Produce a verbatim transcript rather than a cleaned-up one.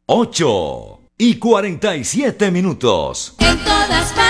ocho y cuarenta y siete minutos. En todas partes.